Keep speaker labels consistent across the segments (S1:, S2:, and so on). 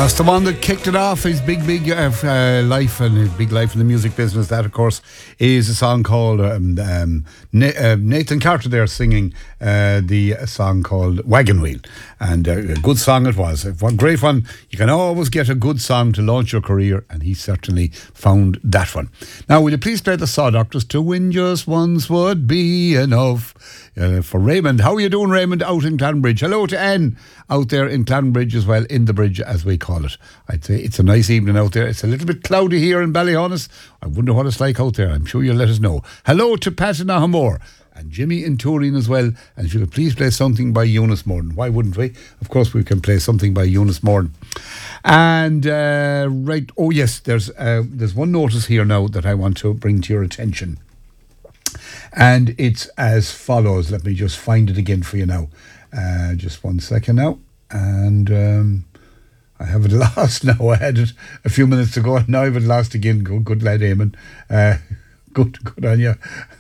S1: That's the one that kicked it off, his big life and his big life in the music business. That, of course, is a song called Nathan Carter there singing the song called Wagon Wheel. And a good song it was. A great one. You can always get a good song to launch your career, and he certainly found that one. Now, will you please play the Saw Doctors? To win just once would be enough. For Raymond. How are you doing, Raymond, out in Clanbridge? Hello to Anne out there in Clanbridge as well, in the bridge as we call it. I'd say it's a nice evening out there. It's a little bit cloudy here in Ballyhonus. I wonder what it's like out there. I'm sure you'll let us know. Hello to Pat in Ahamore and Jimmy in Turin as well. And if you could please play something by Eunice Morton. Why wouldn't we? Of course we can play something by Eunice Morton. And right, oh yes, there's one notice here now that I want to bring to your attention. And it's as follows. Let me just find it again for you now. Just 1 second now. And I have it lost now. I had it a few minutes ago. Now I have it lost again. Good lad, Eamon. Good on you.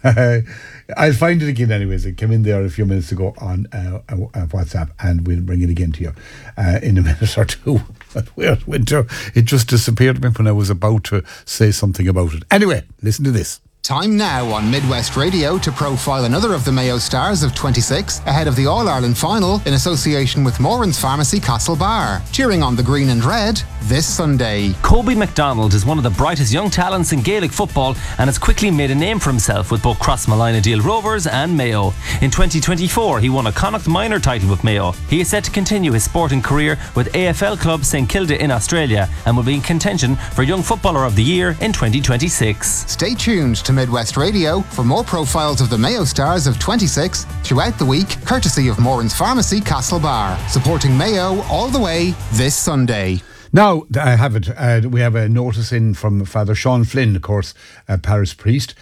S1: I'll find it again anyways. It came in there a few minutes ago on WhatsApp, and we'll bring it again to you in a minute or two. Weird winter. It just disappeared when I was about to say something about it. Anyway, listen to this.
S2: Time now on Midwest Radio to profile another of the Mayo stars of 26 ahead of the All-Ireland final in association with Moran's Pharmacy Castlebar. Cheering on the green and red this Sunday.
S3: Kobe MacDonald is one of the brightest young talents in Gaelic football and has quickly made a name for himself with both Crossmolina Deal Rovers and Mayo. In 2024 he won a Connacht minor title with Mayo. He is set to continue his sporting career with AFL club St Kilda in Australia and will be in contention for Young Footballer of the Year in 2026.
S2: Stay tuned to Midwest Radio for more profiles of the Mayo stars of 26 throughout the week, courtesy of Moran's Pharmacy Castlebar, supporting Mayo all the way this Sunday.
S1: Now, I have it. We have a notice in from Father Sean Flynn, of course, parish priest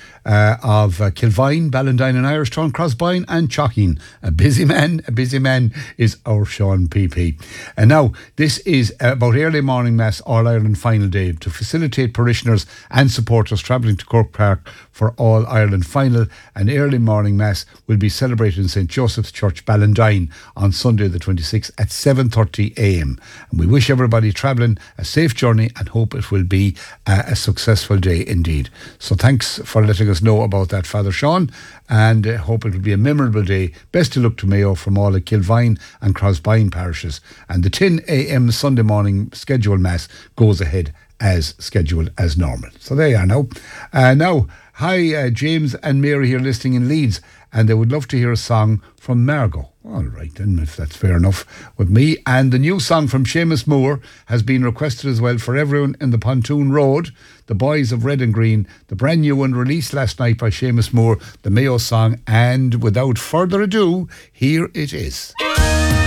S1: of Kilvine, Ballandine and Irishtown, Crossbine and Chocking. A busy man is our Sean PP. And now, this is about early morning mass All-Ireland final day to facilitate parishioners and supporters travelling to Cork Park for All-Ireland final. An early morning mass will be celebrated in St Joseph's Church, Ballandine on Sunday the 26th at 7:30am. And we wish everybody travelling a safe journey and hope it will be a successful day indeed. So thanks for letting us know about that, Father Sean, and hope it will be a memorable day. Best of luck to Mayo from all the Kilvine and Crossbine parishes. And the 10am Sunday morning scheduled mass goes ahead as scheduled as normal. So there you are now. Now, hi, James and Mary here listening in Leeds, and they would love to hear a song from Margot. All right, then, if that's fair enough with me. And the new song from Seamus Moore has been requested as well for everyone in the Pontoon Road, the Boys of Red and Green, the brand new one released last night by Seamus Moore, the Mayo song. And without further ado, here it is.